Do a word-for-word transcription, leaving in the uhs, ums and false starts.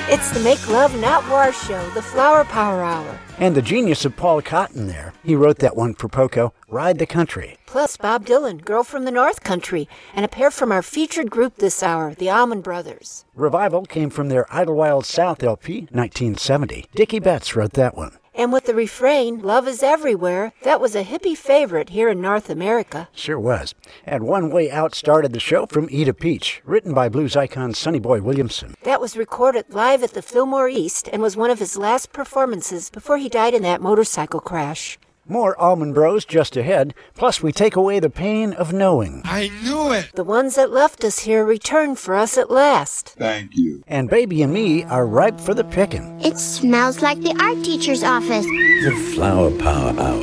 It's the Make Love Not War show, the Flower Power Hour. And the genius of Paul Cotton there. He wrote that one for Poco, Ride the Country. Plus Bob Dylan, Girl from the North Country, and a pair from our featured group this hour, the Allman Brothers. Revival came from their Idlewild South L P, nineteen seventy. Dickie Betts wrote that one. And with the refrain, Love is Everywhere, that was a hippie favorite here in North America. Sure was. And One Way Out started the show from Eda Peach, written by blues icon Sonny Boy Williamson. That was recorded live at the Fillmore East and was one of his last performances before he died in that motorcycle crash. More Allman Bros just ahead, plus we take away the pain of knowing. I knew it! The ones that left us here return for us at last. Thank you. And Baby and Me are ripe for the picking. It smells like the art teacher's office. The Flower Power Hour